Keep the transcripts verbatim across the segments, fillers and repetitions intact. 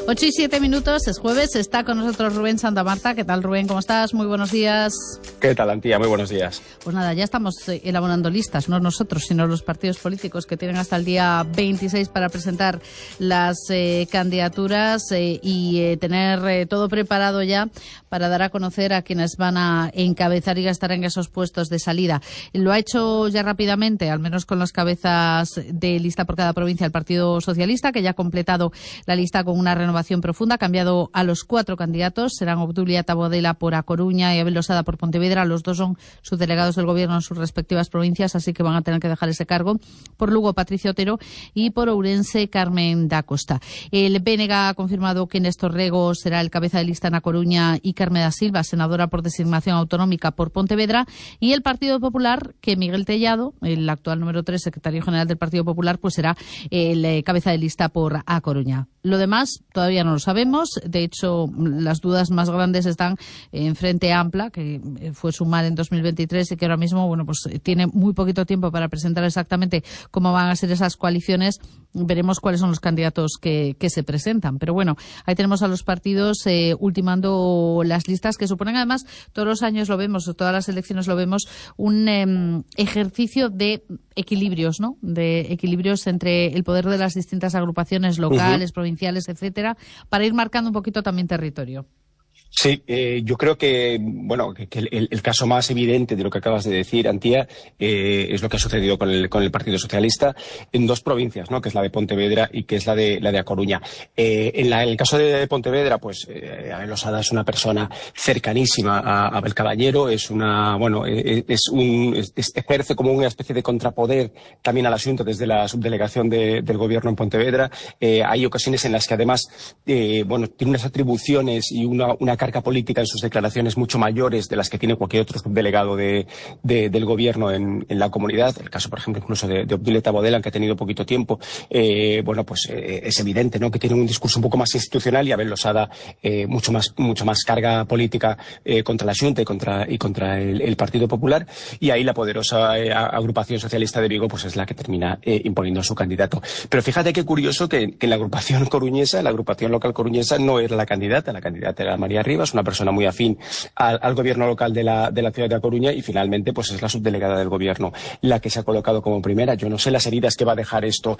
ocho y siete minutos, es jueves, está con nosotros Rubén Santamarta. ¿Qué tal, Rubén? ¿Cómo estás? Muy buenos días. ¿Qué tal, Antía? Muy buenos días. Pues nada, ya estamos elaborando listas, no nosotros, sino los partidos políticos que tienen hasta el día veintiséis para presentar las eh, candidaturas eh, y eh, tener eh, todo preparado ya para dar a conocer a quienes van a encabezar y estar en esos puestos de salida. Lo ha hecho ya rápidamente, al menos con las cabezas de lista por cada provincia, el Partido Socialista, que ya ha completado la lista con una renovación profunda, ha cambiado a los cuatro candidatos, serán Obdulia Tabodela por A Coruña y Abel Losada por Pontevedra. Los dos son subdelegados del Gobierno en sus respectivas provincias, así que van a tener que dejar ese cargo. Por Lugo, Patricia Otero, y por Ourense, Carmen da Costa. El B N G ha confirmado que Néstor Rego será el cabeza de lista en A Coruña y Carmen da Silva, senadora por designación autonómica por Pontevedra, y el Partido Popular, que Miguel Tellado, el actual número tres, secretario general del Partido Popular, pues será el eh, cabeza de lista por A Coruña. Lo demás todavía no lo sabemos. De hecho, las dudas más grandes están en Frente Ampla, que fue sumar en dos mil veintitrés y que ahora mismo, bueno, pues tiene muy poquito tiempo para presentar exactamente cómo van a ser esas coaliciones. Veremos cuáles son los candidatos que, que se presentan. Pero bueno, ahí tenemos a los partidos eh, ultimando las listas, que suponen además, todos los años lo vemos, todas las elecciones lo vemos, un eh, ejercicio de equilibrios, ¿no? De equilibrios entre el poder de las distintas agrupaciones locales, uh-huh. provinciales, etcétera, para ir marcando un poquito también territorio. Sí, eh, yo creo que, bueno, que, que el, el caso más evidente de lo que acabas de decir, Antía, eh, es lo que ha sucedido con el, con el Partido Socialista en dos provincias, ¿no? Que es la de Pontevedra y que es la de, la de A Coruña. Eh, en, la, en el caso de Pontevedra, pues, eh, Abel Losada es una persona cercanísima a, a Abel Caballero, es una, bueno, eh, es un, es, ejerce como una especie de contrapoder también al asunto desde la subdelegación de, del Gobierno en Pontevedra. Eh, hay ocasiones en las que además, eh, bueno, tiene unas atribuciones y una, una carga política en sus declaraciones mucho mayores de las que tiene cualquier otro subdelegado de, de, del gobierno en, en la comunidad. El caso, por ejemplo, incluso de, de Obdulia Tabodela, que ha tenido poquito tiempo, eh, bueno, pues eh, es evidente, ¿no?, que tiene un discurso un poco más institucional, y Abel Losada eh, mucho más mucho más carga política eh, contra la Xunta y contra y contra el, el Partido Popular, y ahí la poderosa eh, agrupación socialista de Vigo pues es la que termina eh, imponiendo a su candidato. Pero fíjate qué curioso que, que la agrupación coruñesa, la agrupación local coruñesa, no era la candidata, la candidata era María Rivas, una persona muy afín al, al gobierno local de la, de la ciudad de A Coruña, y finalmente pues es la subdelegada del gobierno la que se ha colocado como primera. Yo no sé las heridas que va a dejar esto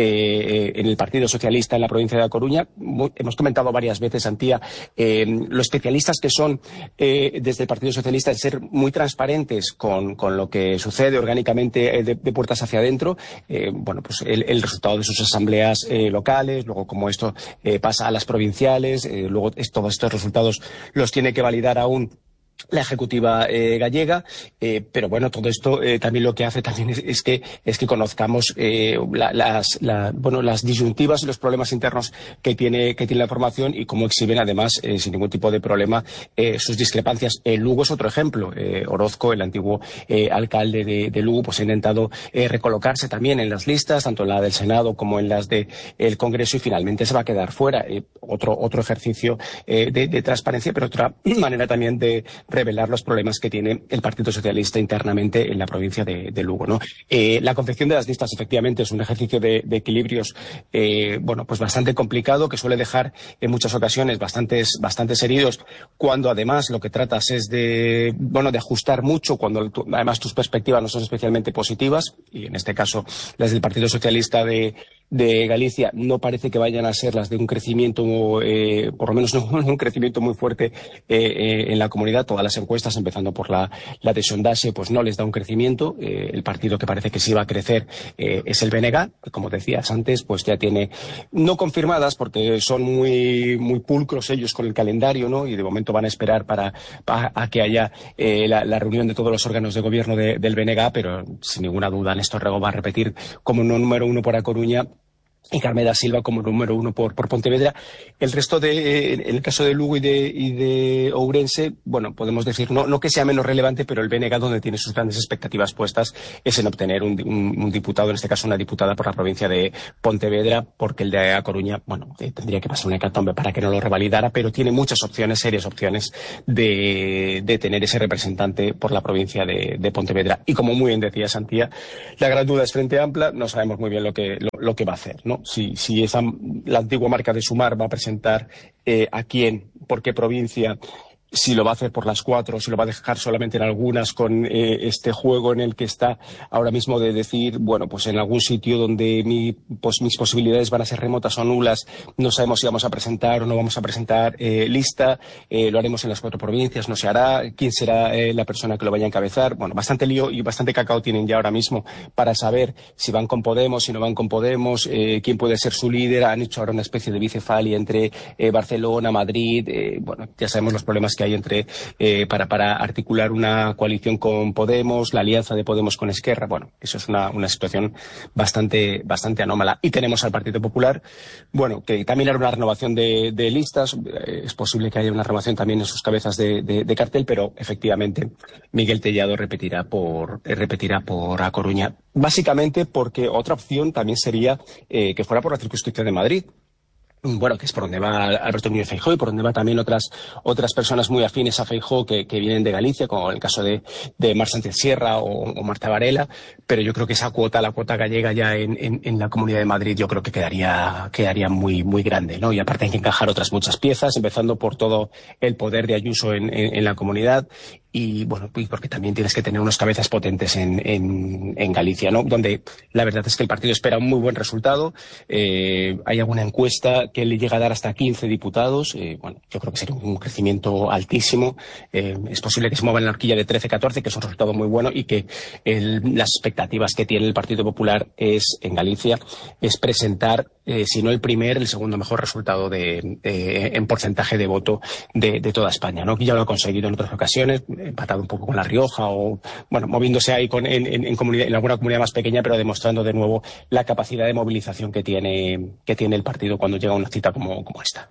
eh, en el Partido Socialista en la provincia de A Coruña. Muy, hemos comentado varias veces, Antía, eh, los especialistas que son eh, desde el Partido Socialista en ser muy transparentes con, con lo que sucede orgánicamente eh, de, de puertas hacia adentro. Eh, bueno, pues el, el resultado de sus asambleas eh, locales, luego como esto eh, pasa a las provinciales, eh, luego es, todos estos resultados los tiene que validar aún la ejecutiva eh, gallega, eh, pero bueno, todo esto eh, también lo que hace también es, es que es que conozcamos eh, la, las la, bueno las disyuntivas y los problemas internos que tiene que tiene la formación, y cómo exhiben además eh, sin ningún tipo de problema eh, sus discrepancias. Eh, Lugo es otro ejemplo. eh, Orozco, el antiguo eh, alcalde de, de Lugo, pues ha intentado eh, recolocarse también en las listas, tanto en la del Senado como en las del de Congreso, y finalmente se va a quedar fuera. Eh, otro otro ejercicio eh, de, de transparencia, pero otra manera también de revelar los problemas que tiene el Partido Socialista internamente en la provincia de, de Lugo, ¿no? Eh, la confección de las listas, efectivamente, es un ejercicio de, de equilibrios, eh, bueno, pues bastante complicado, que suele dejar en muchas ocasiones bastantes, bastantes heridos, cuando además lo que tratas es de, bueno, de ajustar mucho, cuando tu, además tus perspectivas no son especialmente positivas, y en este caso las del Partido Socialista de de Galicia no parece que vayan a ser las de un crecimiento, eh, por lo menos no un crecimiento muy fuerte eh, eh, en la comunidad. Todas las encuestas, empezando por la, la de Sondage, pues no les da un crecimiento. Eh, el partido que parece que sí va a crecer eh, es el B N G, que, como decías antes, pues ya tiene, no confirmadas, porque son muy muy pulcros ellos con el calendario, ¿no? Y de momento van a esperar para, para a que haya eh, la, la reunión de todos los órganos de gobierno de, del B N G, pero sin ninguna duda Néstor Rego va a repetir como número uno por A Coruña, y Carmen da Silva como número uno por, por Pontevedra. El resto de, en el caso de Lugo y de, y de Ourense, bueno, podemos decir, no, no que sea menos relevante, pero el B N G, donde tiene sus grandes expectativas puestas, es en obtener un, un, un diputado, en este caso una diputada por la provincia de Pontevedra, porque el de A Coruña, bueno, eh, tendría que pasar una hecatombe para que no lo revalidara, pero tiene muchas opciones, serias opciones, de, de tener ese representante por la provincia de, de Pontevedra. Y como muy bien decía Santía, la gran duda es Frente Ampla, no sabemos muy bien lo que, lo, lo que va a hacer, ¿no? ¿no? Si, si esa, la antigua marca de Sumar va a presentar eh, a quién, por qué provincia, si lo va a hacer por las cuatro, si lo va a dejar solamente en algunas, con eh, este juego en el que está ahora mismo de decir, bueno, pues en algún sitio donde mi, pues mis posibilidades van a ser remotas o nulas, no sabemos si vamos a presentar o no vamos a presentar eh, lista, eh, lo haremos en las cuatro provincias, no se hará, quién será eh, la persona que lo vaya a encabezar. Bueno, bastante lío y bastante cacao tienen ya ahora mismo para saber si van con Podemos, si no van con Podemos, eh, quién puede ser su líder. Han hecho ahora una especie de bicefalia entre eh, Barcelona, Madrid, eh, bueno, ya sabemos los problemas que hay entre eh, para, para articular una coalición con Podemos, la alianza de Podemos con Esquerra. Bueno, eso es una, una situación bastante, bastante anómala. Y tenemos al Partido Popular, bueno, que también hará una renovación de, de listas. Eh, es posible que haya una renovación también en sus cabezas de, de, de cartel, pero efectivamente Miguel Tellado repetirá por, eh, repetirá por A Coruña. Básicamente porque otra opción también sería eh, que fuera por la circunscripción de Madrid. Bueno, que es por donde va Alberto Núñez Feijóo y por donde va también otras otras personas muy afines a Feijóo que, que vienen de Galicia, como el caso de, de Mar Sánchez Sierra o, o Marta Varela, pero yo creo que esa cuota, la cuota gallega ya en, en, en la Comunidad de Madrid, yo creo que quedaría quedaría muy muy grande, ¿no? Y aparte hay que encajar otras muchas piezas, empezando por todo el poder de Ayuso en, en, en la comunidad. Y bueno, porque también tienes que tener unas cabezas potentes en, en, en Galicia, ¿no? Donde la verdad es que el partido espera un muy buen resultado. Eh, hay alguna encuesta que le llega a dar hasta quince diputados. Eh, bueno, yo creo que sería un crecimiento altísimo. Eh, es posible que se mueva en la horquilla de trece catorce, que es un resultado muy bueno, y que el, las expectativas que tiene el Partido Popular es, en Galicia, es presentar, eh, si no el primer, el segundo mejor resultado de, de, en porcentaje de voto de, de toda España, ¿no? Que ya lo ha conseguido en otras ocasiones, empatado un poco con La Rioja o, bueno, moviéndose ahí con, en, en, en, comunidad, en alguna comunidad más pequeña, pero demostrando de nuevo la capacidad de movilización que tiene, que tiene el partido cuando llega a una cita como, como esta.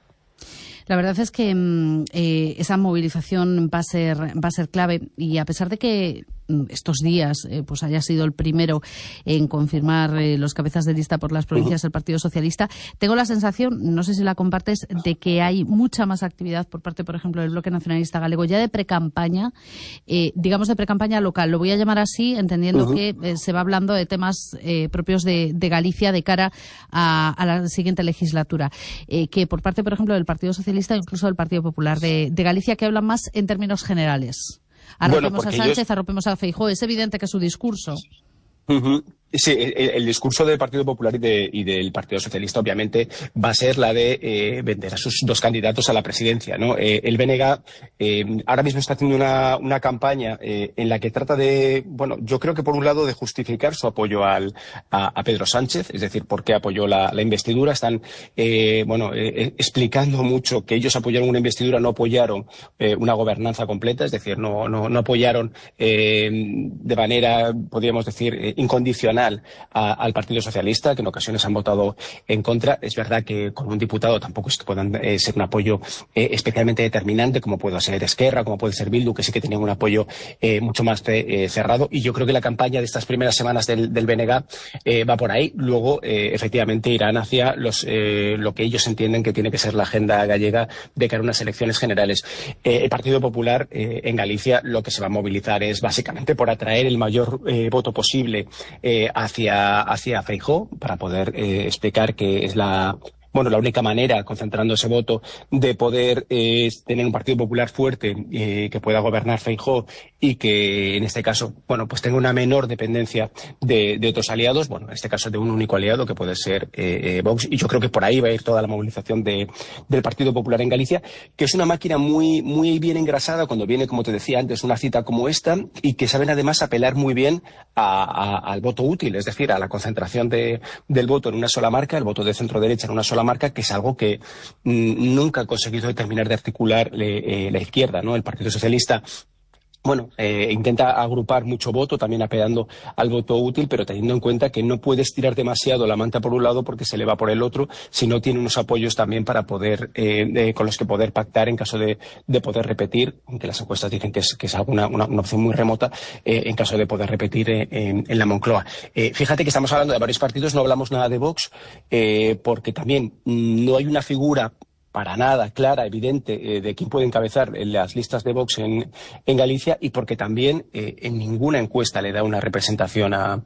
La verdad es que eh, esa movilización va a ser va a ser clave, y a pesar de que estos días eh, pues haya sido el primero en confirmar eh, los cabezas de lista por las provincias del Partido Socialista, tengo la sensación, no sé si la compartes, de que hay mucha más actividad por parte, por ejemplo, del Bloque Nacionalista Galego ya de precampaña, eh, digamos de precampaña local, lo voy a llamar así, entendiendo uh-huh. que eh, se va hablando de temas eh, propios de, de Galicia de cara a, a la siguiente legislatura, eh, que por parte, por ejemplo, del Partido Socialista, incluso del Partido Popular de, de Galicia, que hablan más en términos generales. Arropemos bueno, a Sánchez, ellos... arropemos a Feijóo. Es evidente que su discurso. Uh-huh. Sí, el, el discurso del Partido Popular y, de, y del Partido Socialista obviamente va a ser la de eh, vender a sus dos candidatos a la presidencia, ¿no? Eh, el B N G eh, ahora mismo está haciendo una, una campaña eh, en la que trata de, bueno, yo creo que por un lado de justificar su apoyo al, a, a Pedro Sánchez, es decir, por qué apoyó la, la investidura. Están, eh, bueno, eh, explicando mucho que ellos apoyaron una investidura, no apoyaron eh, una gobernanza completa, es decir, no, no, no apoyaron eh, de manera, podríamos decir, eh, incondicional A, al Partido Socialista, que en ocasiones han votado en contra. Es verdad que con un diputado tampoco es que puedan eh, ser un apoyo eh, especialmente determinante, como puede ser Esquerra, como puede ser Bildu, que sí que tenían un apoyo eh, mucho más eh, cerrado. Y yo creo que la campaña de estas primeras semanas del, del B N G eh, va por ahí. Luego, eh, efectivamente, irán hacia los, eh, lo que ellos entienden que tiene que ser la agenda gallega de cara a unas elecciones generales. Eh, el Partido Popular eh, en Galicia lo que se va a movilizar es básicamente por atraer el mayor eh, voto posible eh, hacia, hacia Feijóo, para poder eh, explicar que es la, bueno, la única manera, concentrando ese voto, de poder eh, tener un Partido Popular fuerte eh, que pueda gobernar Feijóo y que, en este caso, bueno, pues tenga una menor dependencia de, de otros aliados, bueno, en este caso de un único aliado que puede ser eh, eh, Vox, y yo creo que por ahí va a ir toda la movilización de, del Partido Popular en Galicia, que es una máquina muy, muy bien engrasada cuando viene, como te decía antes, una cita como esta, y que saben además apelar muy bien a, a, al voto útil, es decir, a la concentración de, del voto en una sola marca, el voto de centro-derecha en una sola marca, que es algo que mm, nunca ha conseguido terminar de articular eh, la izquierda, ¿no? El Partido Socialista, bueno, eh, intenta agrupar mucho voto, también apelando al voto útil, pero teniendo en cuenta que no puede estirar demasiado la manta por un lado porque se le va por el otro, si no tiene unos apoyos también para poder, eh, de, con los que poder pactar en caso de, de poder repetir, aunque las encuestas dicen que es, que es una, una, una opción muy remota, eh, en caso de poder repetir eh, en, en la Moncloa. Eh, fíjate que estamos hablando de varios partidos, no hablamos nada de Vox, eh, porque también no hay una figura para nada clara, evidente, eh, de quién puede encabezar en las listas de Vox en, en Galicia, y porque también eh, en ninguna encuesta le da una representación a,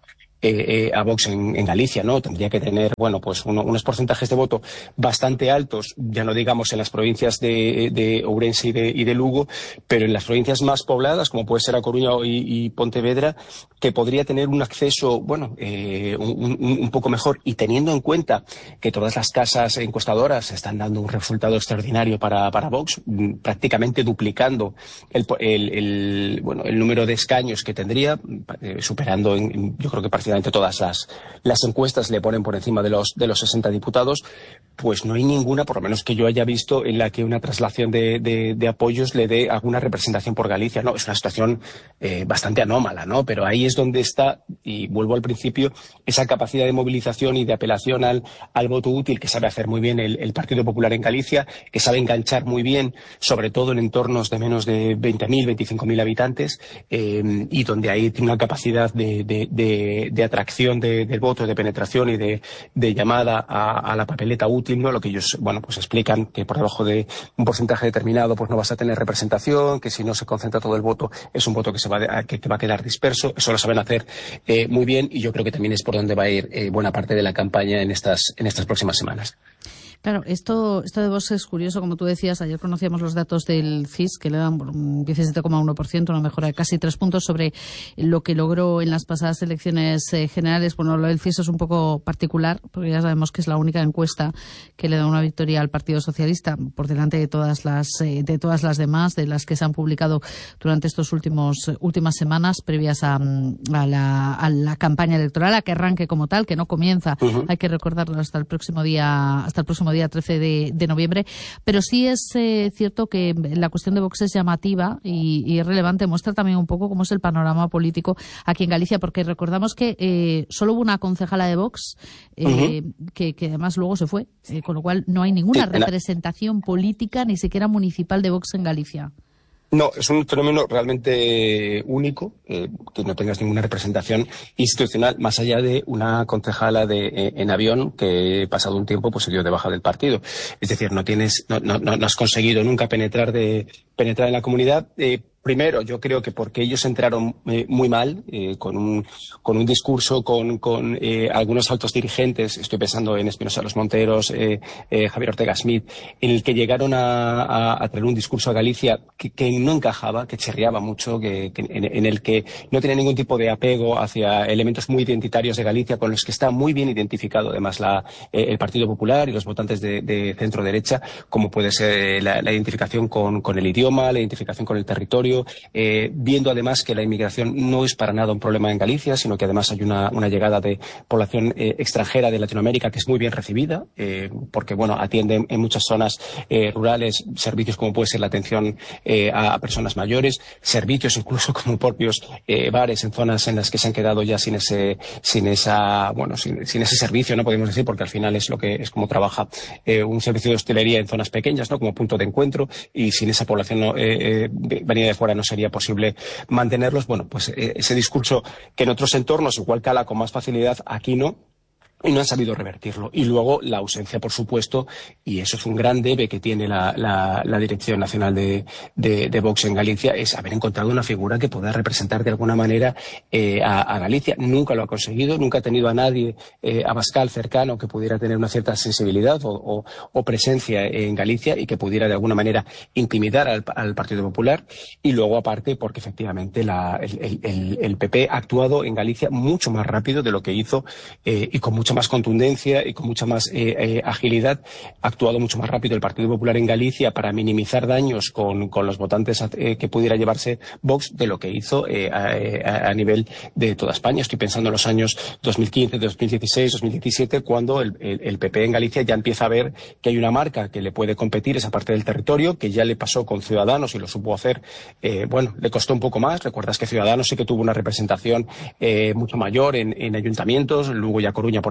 eh, a Vox en, en Galicia, ¿no? Tendría que tener, bueno, pues uno, unos porcentajes de voto bastante altos, ya no digamos en las provincias de, de Ourense y de, y de Lugo, pero en las provincias más pobladas, como puede ser A Coruña y, y Pontevedra, que podría tener un acceso, bueno, eh, un, un, un poco mejor, y teniendo en cuenta que todas las casas encuestadoras están dando un resultado extraordinario para, para Vox, prácticamente duplicando el, el, el, bueno, el número de escaños que tendría, eh, superando, en, en, yo creo que prácticamente todas las, las encuestas le ponen por encima de los, de los sesenta diputados, pues no hay ninguna, por lo menos que yo haya visto, en la que una traslación de, de, de apoyos le dé alguna representación por Galicia. No, es una situación eh, bastante anómala, ¿no? Pero ahí es donde está, y vuelvo al principio, esa capacidad de movilización y de apelación al, al voto útil que sabe hacer muy bien el, el Partido Popular en Galicia, que sabe enganchar muy bien, sobre todo en entornos de menos de veinte mil, veinticinco mil habitantes, eh, y donde ahí tiene una capacidad de, de, de, de atracción de, del voto, de penetración y de, de llamada a, a la papeleta útil, ¿no? Lo que ellos, bueno, pues explican que por debajo de un porcentaje determinado pues no vas a tener representación, que si no se concentra todo el voto es un voto que se va a, que, que va a quedar disperso. Eso lo saben hacer eh, muy bien, y yo creo que también es por donde va a ir eh, buena parte de la campaña en estas, en estas próximas semanas. Claro, esto, esto de Vox es curioso, como tú decías. Ayer conocíamos los datos del C I S, que le dan un diecisiete coma uno por ciento, una mejora de casi tres puntos sobre lo que logró en las pasadas elecciones eh, generales. Bueno, lo del C I S es un poco particular, porque ya sabemos que es la única encuesta que le da una victoria al Partido Socialista, por delante de todas las, eh, de todas las demás, de las que se han publicado durante estos últimos últimas semanas previas a, a, la, a la campaña electoral, a que arranque como tal, que no comienza, uh-huh. Hay que recordarlo, hasta el próximo día, hasta el próximo día día trece de, de noviembre, pero sí es eh, cierto que la cuestión de Vox es llamativa y, y es relevante, muestra también un poco cómo es el panorama político aquí en Galicia, porque recordamos que eh, solo hubo una concejala de Vox eh, uh-huh. que, que además luego se fue, eh, con lo cual no hay ninguna sí, representación política, ni siquiera municipal, de Vox en Galicia. No, es un fenómeno realmente único, eh, que no tengas ninguna representación institucional, más allá de una concejala de, eh, en avión que, pasado un tiempo, pues se dio de baja del partido. Es decir, no tienes, no, no, no has conseguido nunca penetrar de penetrar en la comunidad. Eh, Primero, yo creo que porque ellos entraron eh, muy mal, eh, con un con un discurso, con, con eh, algunos altos dirigentes, estoy pensando en Espinosa de los Monteros, eh, eh, Javier Ortega Smith, en el que llegaron a, a, a traer un discurso a Galicia que, que no encajaba, que chirriaba mucho, que, que en, en el que no tenía ningún tipo de apego hacia elementos muy identitarios de Galicia, con los que está muy bien identificado además la, eh, el Partido Popular y los votantes de, de centro-derecha, como puede ser la, la identificación con, con el idioma, la identificación con el territorio. Eh, viendo además que la inmigración no es para nada un problema en Galicia, sino que además hay una, una llegada de población eh, extranjera de Latinoamérica que es muy bien recibida, eh, porque bueno, atiende en muchas zonas eh, rurales servicios como puede ser la atención eh, a, a personas mayores, servicios incluso como propios eh, bares en zonas en las que se han quedado ya sin ese, sin esa, bueno, sin, sin ese servicio, no podemos decir, porque al final es lo que es como trabaja eh, un servicio de hostelería en zonas pequeñas, ¿no? Como punto de encuentro, y sin esa población no, eh, eh, venida de fuera no sería posible mantenerlos. Bueno, pues eh, ese discurso que en otros entornos igual cala con más facilidad, aquí no, y no han sabido revertirlo. Y luego la ausencia, por supuesto, y eso es un gran debe que tiene la, la, la Dirección Nacional de, de, de Vox en Galicia, es haber encontrado una figura que pueda representar de alguna manera eh, a, a Galicia. Nunca lo ha conseguido, nunca ha tenido a nadie eh, abascal cercano que pudiera tener una cierta sensibilidad o, o, o presencia en Galicia y que pudiera de alguna manera intimidar al, al Partido Popular. Y luego, aparte, porque efectivamente la, el, el, el P P ha actuado en Galicia mucho más rápido de lo que hizo eh, y con mucha más contundencia y con mucha más eh, eh, agilidad. Ha actuado mucho más rápido el Partido Popular en Galicia para minimizar daños con, con los votantes eh, que pudiera llevarse Vox de lo que hizo eh, a, a nivel de toda España. Estoy pensando en los años dos mil quince, dos mil dieciséis, dos mil diecisiete, cuando el, el, el P P en Galicia ya empieza a ver que hay una marca que le puede competir esa parte del territorio, que ya le pasó con Ciudadanos y lo supo hacer. Eh, bueno, le costó un poco más. Recuerdas que Ciudadanos sí que tuvo una representación eh, mucho mayor en, en ayuntamientos, Lugo y A Coruña, por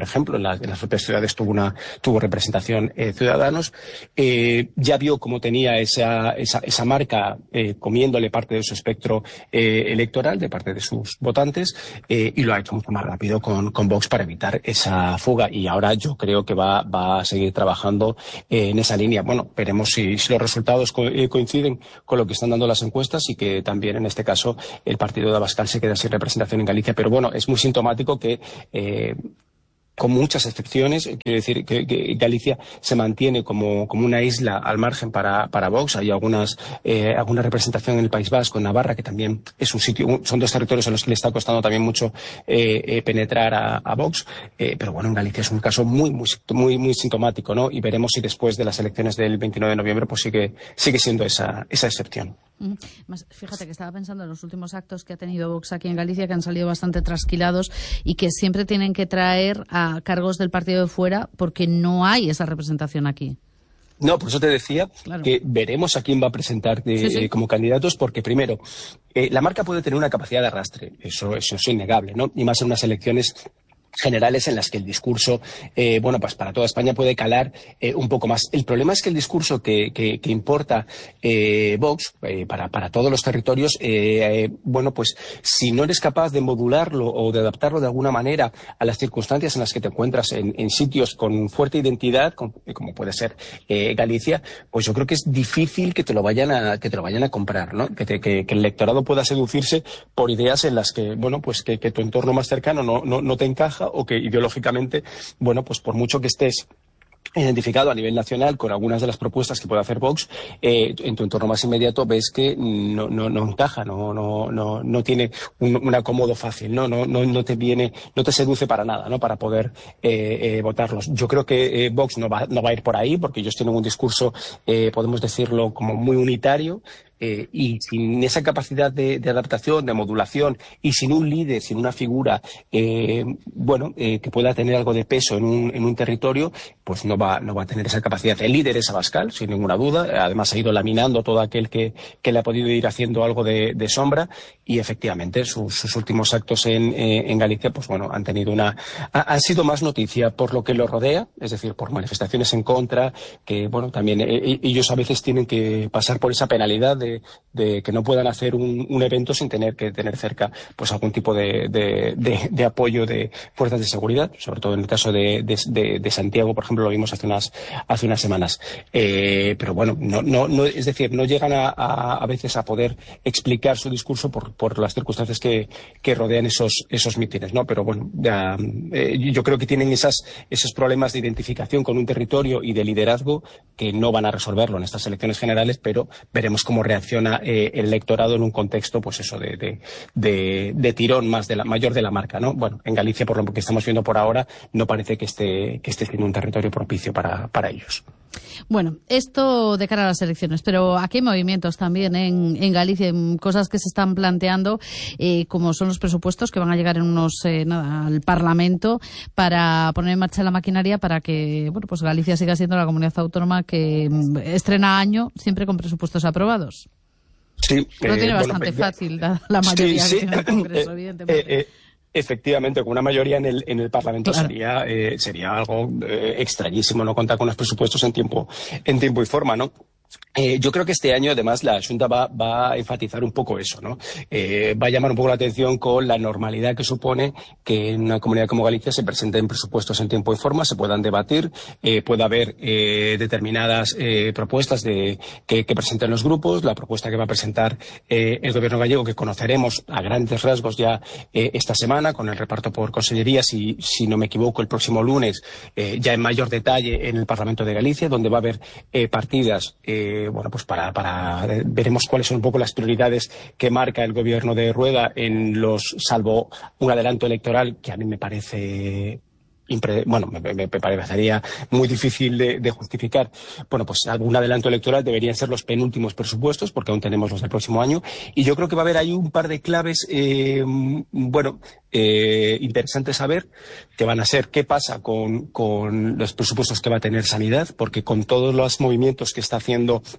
ejemplo, en, la, en las propias ciudades tuvo una tuvo representación eh, Ciudadanos, eh, ya vio cómo tenía esa, esa, esa marca eh, comiéndole parte de su espectro eh, electoral, de parte de sus votantes, eh, y lo ha hecho mucho más rápido con, con Vox para evitar esa fuga. Y ahora yo creo que va, va a seguir trabajando eh, en esa línea. Bueno, veremos si, si los resultados co eh, coinciden con lo que están dando las encuestas y que también en este caso el partido de Abascal se queda sin representación en Galicia. Pero bueno, es muy sintomático que eh, con muchas excepciones, quiero decir que, que Galicia se mantiene como, como una isla al margen para, para Vox. Hay algunas, eh, alguna representación en el País Vasco, en Navarra, que también es un sitio, son dos territorios en los que le está costando también mucho eh, eh, penetrar a, a Vox. Eh, pero bueno, en Galicia es un caso muy, muy, muy, muy sintomático, ¿no? Y veremos si después de las elecciones del veintinueve de noviembre pues sigue, sigue siendo esa, esa excepción. Mm. Más, fíjate que estaba pensando en los últimos actos que ha tenido Vox aquí en Galicia, que han salido bastante trasquilados y que siempre tienen que traer a cargos del partido de fuera porque no hay esa representación aquí. No, por eso te decía claro. que veremos a quién va a presentar de, sí, sí. Eh, como candidatos, porque primero, eh, la marca puede tener una capacidad de arrastre, eso, eso es innegable, ¿no? Y más en unas elecciones generales en las que el discurso, eh, bueno, pues para toda España puede calar eh, un poco más. El problema es que el discurso que, que, que importa eh, Vox eh, para, para todos los territorios, eh, eh, bueno, pues si no eres capaz de modularlo o de adaptarlo de alguna manera a las circunstancias en las que te encuentras en, en sitios con fuerte identidad, con, como puede ser eh, Galicia, pues yo creo que es difícil que te lo vayan a, que te lo vayan a comprar, ¿no? Que, te, que, que el electorado pueda seducirse por ideas en las que, bueno, pues que, que tu entorno más cercano no, no, no te encaja, o que ideológicamente, bueno, pues por mucho que estés identificado a nivel nacional con algunas de las propuestas que puede hacer Vox, eh, en tu entorno más inmediato ves que no, no, no encaja, no, no, no, no tiene un, un acomodo fácil, ¿no? No, no, no te viene, no te seduce para nada, ¿no? Para poder eh, eh, votarlos. Yo creo que eh, Vox no va, no va a ir por ahí, porque ellos tienen un discurso, eh, podemos decirlo, como muy unitario. Eh, y sin esa capacidad de, de adaptación, de modulación, y sin un líder, sin una figura, eh, bueno, eh, que pueda tener algo de peso en un, en un territorio, pues no va, no va a tener esa capacidad. El líder es Abascal, sin ninguna duda. Además ha ido laminando todo aquel que, que le ha podido ir haciendo algo de, de sombra, y efectivamente sus, sus últimos actos en, eh, en Galicia, pues bueno, han tenido una, ha, han sido más noticia por lo que lo rodea, es decir, por manifestaciones en contra, que bueno, también eh, ellos a veces tienen que pasar por esa penalidad de De, de que no puedan hacer un, un evento sin tener que tener cerca pues algún tipo de, de, de, de apoyo de fuerzas de seguridad, sobre todo en el caso de, de, de, de Santiago, por ejemplo, lo vimos hace unas hace unas semanas. Eh, pero bueno, no, no, no, es decir, no llegan a, a, a veces a poder explicar su discurso por, por las circunstancias que, que rodean esos, esos mítines, ¿no? Pero bueno, ya, eh, yo creo que tienen esas, esos problemas de identificación con un territorio y de liderazgo que no van a resolverlo en estas elecciones generales, pero veremos cómo reacciona eh, el electorado en un contexto, pues eso, de, de, de, de tirón más de la, mayor de la marca, ¿no? Bueno, en Galicia, por lo que estamos viendo por ahora, no parece que esté, que esté siendo un territorio propicio para, para ellos. Bueno, esto de cara a las elecciones, pero aquí hay movimientos también ¿eh? en, en Galicia, en cosas que se están planteando, eh, como son los presupuestos que van a llegar en unos eh, nada, al Parlamento para poner en marcha la maquinaria para que bueno pues Galicia siga siendo la comunidad autónoma que estrena año siempre con presupuestos aprobados. Sí, lo eh, tiene bastante bueno, fácil, dada la mayoría sí, sí. que tiene el Congreso, eh, evidentemente. Eh, eh. Efectivamente, con una mayoría en el, en el Parlamento claro. sería, eh, sería algo eh, extrañísimo no contar con los presupuestos en tiempo, en tiempo y forma, ¿no? Eh, yo creo que este año, además, la Xunta va, va a enfatizar un poco eso, ¿no? Eh, va a llamar un poco la atención con la normalidad que supone que en una comunidad como Galicia se presenten presupuestos en tiempo y forma, se puedan debatir, eh, pueda haber eh, determinadas eh, propuestas de, que, que presenten los grupos, la propuesta que va a presentar eh, el Gobierno gallego, que conoceremos a grandes rasgos ya eh, esta semana, con el reparto por consellerías y, si no me equivoco, el próximo lunes, eh, ya en mayor detalle en el Parlamento de Galicia, donde va a haber eh, partidas Eh, bueno, pues para, para veremos cuáles son un poco las prioridades que marca el gobierno de Rueda en los, salvo un adelanto electoral que a mí me parece Impre bueno, me, me, me parecería muy difícil de, de justificar. Bueno, pues algún adelanto electoral deberían ser los penúltimos presupuestos, porque aún tenemos los del próximo año, y yo creo que va a haber ahí un par de claves, eh, bueno, eh, interesantes a ver, que van a ser qué pasa con, con los presupuestos que va a tener Sanidad, porque con todos los movimientos que está haciendo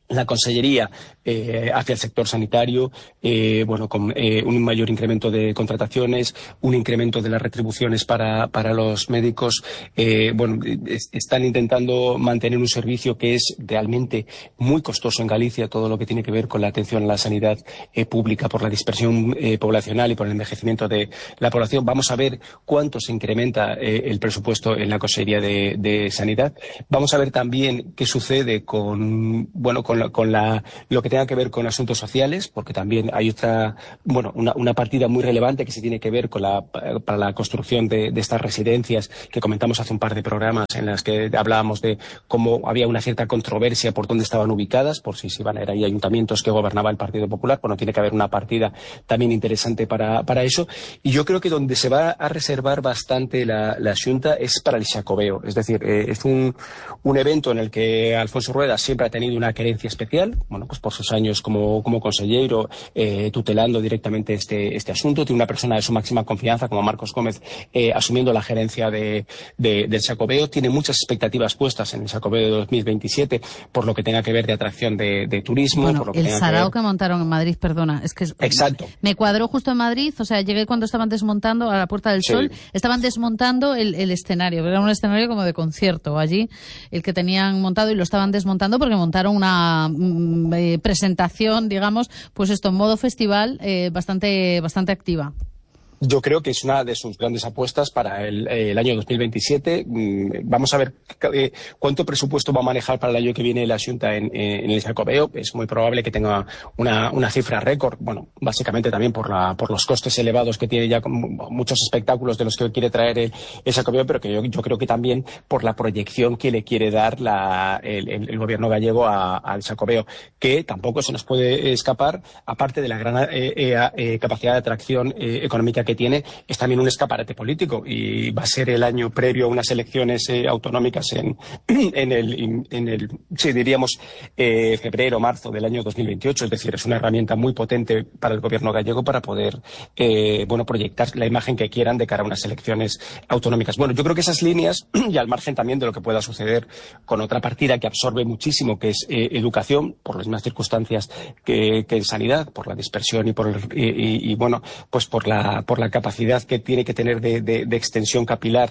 la Consellería eh, hacia el sector sanitario, eh, bueno, con eh, un mayor incremento de contrataciones, un incremento de las retribuciones para, para los médicos. Eh, bueno, es, están intentando mantener un servicio que es realmente muy costoso en Galicia, todo lo que tiene que ver con la atención a la sanidad eh, pública por la dispersión eh, poblacional y por el envejecimiento de la población. Vamos a ver cuánto se incrementa eh, el presupuesto en la Consellería de, de Sanidad. Vamos a ver también qué sucede con, bueno, con Con, la, con la, lo que tenga que ver con asuntos sociales, porque también hay otra, bueno, una, una partida muy relevante que se tiene que ver con la, para la construcción de, de estas residencias que comentamos hace un par de programas en las que hablábamos de cómo había una cierta controversia por dónde estaban ubicadas, por si se iban a ir ahí ayuntamientos que gobernaba el Partido Popular. Bueno, tiene que haber una partida también interesante para, para eso. Y yo creo que donde se va a reservar bastante la, la Xunta es para el Xacobeo. Es decir, eh, es un, un evento en el que Alfonso Rueda siempre ha tenido una querencia especial, bueno, pues por sus años como, como consellero, eh, tutelando directamente este, este asunto. Tiene una persona de su máxima confianza, como Marcos Gómez, eh, asumiendo la gerencia de, de, del Xacobeo. Tiene muchas expectativas puestas en el Xacobeo de dos mil veintisiete, por lo que tenga que ver de atracción de, de turismo. Bueno, por lo que el tenga sarao que, ver... que montaron en Madrid, perdona, es que es... Exacto. Me cuadró justo en Madrid, o sea, llegué cuando estaban desmontando a la Puerta del Sí. Sol, estaban desmontando el, el escenario, era un escenario como de concierto allí, el que tenían montado, y lo estaban desmontando porque montaron una Eh, presentación, digamos, pues esto en modo festival eh, bastante bastante activa. Yo creo que es una de sus grandes apuestas para el, el año dos mil veintisiete. Vamos a ver eh, cuánto presupuesto va a manejar para el año que viene la Xunta en, en el Xacobeo. Es muy probable que tenga una, una cifra récord, bueno, básicamente también por, la, por los costes elevados que tiene ya con muchos espectáculos de los que quiere traer el, el Xacobeo, pero que yo, yo creo que también por la proyección que le quiere dar la, el, el, el gobierno gallego a, al Xacobeo, que tampoco se nos puede escapar, aparte de la gran eh, eh, eh, capacidad de atracción eh, económica que tiene, es también un escaparate político, y va a ser el año previo a unas elecciones eh, autonómicas en, en el, en el sí, diríamos, eh, febrero, marzo del año dos mil veintiocho. Es decir, es una herramienta muy potente para el gobierno gallego para poder, eh, bueno, proyectar la imagen que quieran de cara a unas elecciones autonómicas. Bueno, yo creo que esas líneas, y al margen también de lo que pueda suceder con otra partida que absorbe muchísimo, que es eh, educación, por las mismas circunstancias que, que en sanidad, por la dispersión y por el, y, y, y bueno, pues por la por la capacidad que tiene que tener de, de, de extensión capilar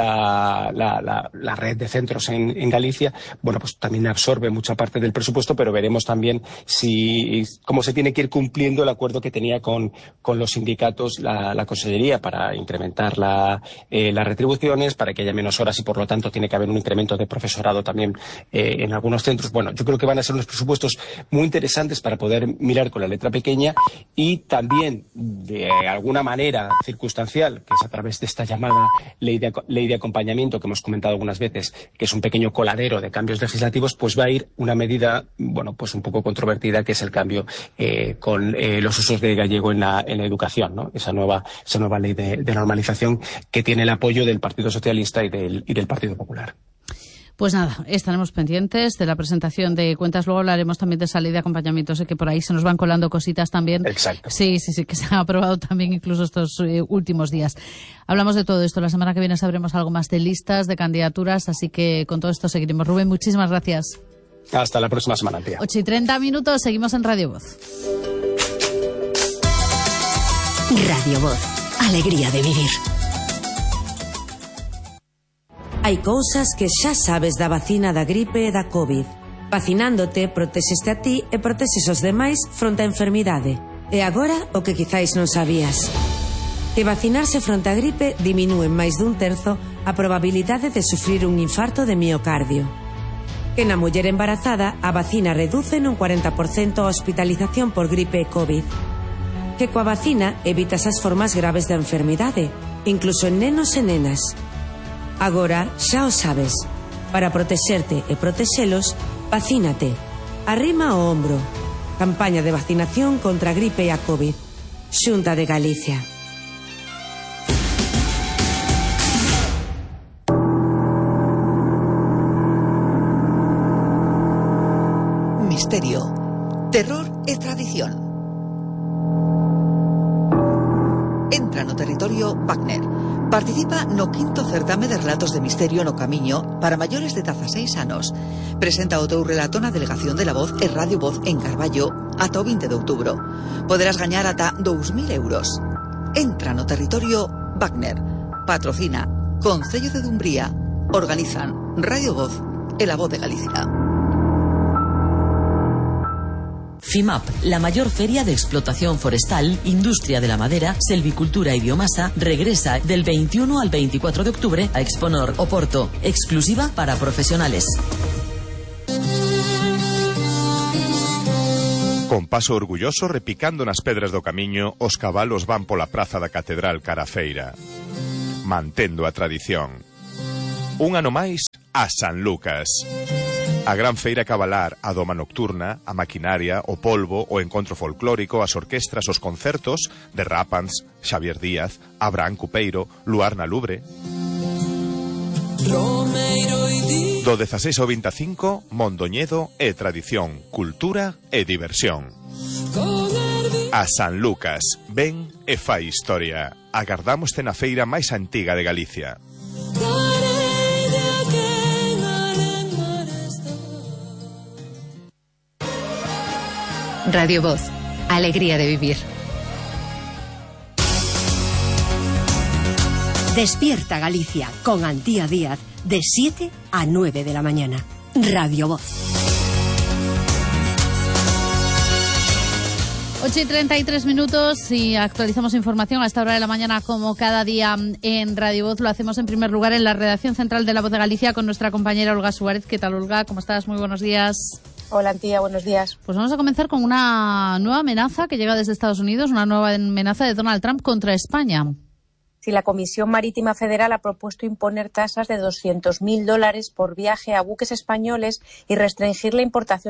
la, la, la, la red de centros en, en Galicia, bueno, pues también absorbe mucha parte del presupuesto, pero veremos también si cómo se tiene que ir cumpliendo el acuerdo que tenía con, con los sindicatos la, la Consellería para incrementar la, eh, las retribuciones, para que haya menos horas, y por lo tanto tiene que haber un incremento de profesorado también eh, en algunos centros. Bueno, yo creo que van a ser unos presupuestos muy interesantes para poder mirar con la letra pequeña, y también de alguna manera circunstancial, que es a través de esta llamada ley de, ley de acompañamiento que hemos comentado algunas veces, que es un pequeño coladero de cambios legislativos, pues va a ir una medida, bueno, pues un poco controvertida, que es el cambio eh, con eh, los usos de gallego en la, en la educación, ¿no? Esa nueva, esa nueva ley de, de normalización que tiene el apoyo del Partido Socialista y del, y del Partido Popular. Pues nada, estaremos pendientes de la presentación de cuentas. Luego hablaremos también de esa ley de acompañamiento. Sé que por ahí se nos van colando cositas también. Exacto. Sí, sí, sí, que se han aprobado también incluso estos eh, últimos días. Hablamos de todo esto. La semana que viene sabremos algo más de listas, de candidaturas, así que con todo esto seguiremos. Rubén, muchísimas gracias. Hasta la próxima semana, tía. ocho y treinta minutos, seguimos en Radio Voz. Radio Voz, alegría de vivir. Hai cousas que xa sabes da vacina da gripe e da COVID. Vacinándote, protexeste a ti e protexes os demais fronte á enfermidade. E agora, o que quizáis non sabías. Que vacinarse fronte á gripe diminúe en máis dun terzo a probabilidade de sufrir un infarto de miocardio. Que na muller embarazada a vacina reduce nun cuarenta por cento a hospitalización por gripe e COVID. Que coa vacina evitas as formas graves da enfermidade, incluso en nenos e nenas. Agora xa o sabes. Para protexerte e protexelos, vacínate. Arrima o ombro. Campaña de vacinación contra a gripe e a COVID. Xunta de Galicia. Misterio, terror e tradición. Entra no territorio Wagner. Participa no quinto certame de relatos de misterio no camiño para maiores de dezasseis anos. Presenta o teu relato na Delegación de la Voz e Radio Voz en Carballo ata o vinte de outubro. Poderás gañar ata dous mil euros. Entra no territorio Wagner. Patrocina Concello de Dumbría. Organizan Radio Voz e la Voz de Galicia. FIMAP, la mayor feria de explotación forestal, industria de la madera, selvicultura y biomasa, regresa del veintiuno al veinticuatro de octubre a Exponor, Oporto, exclusiva para profesionales. Con paso orgulloso repicando nas pedras do camiño, os cabalos van pola praza da Catedral cara a feira, mantendo a tradición. Un ano máis a San Lucas. A gran feira cabalar, a doma nocturna, a maquinaria, o polvo, o encontro folclórico, as orquestras, os concertos de Rápans, Xavier Díaz, Abraham Cupeiro, Luar na Lubre. Do dezaseis ao veinticinco, Mondoñedo e tradición, cultura e diversión. A San Lucas, ven e fai historia. Agardámoste na feira máis antiga de Galicia. Radio Voz, alegría de vivir. Despierta Galicia con Antía Díaz de siete a nueve de la mañana. Radio Voz. ocho y treinta y tres minutos y actualizamos información a esta hora de la mañana como cada día en Radio Voz. Lo hacemos en primer lugar en la redacción central de La Voz de Galicia con nuestra compañera Olga Suárez. ¿Qué tal, Olga? ¿Cómo estás? Muy buenos días. Hola, Antía, buenos días. Pues vamos a comenzar con una nueva amenaza que llega desde Estados Unidos, una nueva amenaza de Donald Trump contra España. Sí, la Comisión Marítima Federal ha propuesto imponer tasas de doscientos mil dólares por viaje a buques españoles y restringir la importación